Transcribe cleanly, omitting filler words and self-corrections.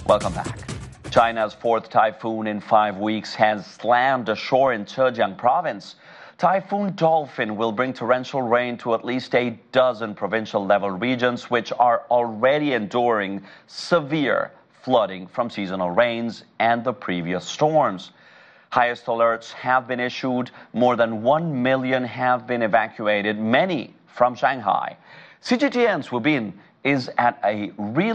Welcome back. China's fourth typhoon in 5 weeks has slammed ashore in Zhejiang province. Typhoon Dolphin will bring torrential rain to at least a dozen provincial-level regions, which are already enduring severe flooding from seasonal rains and the previous storms. Highest alerts have been issued. More than 1 million have been evacuated, many from Shanghai. CGTN's Wu Bin is at a real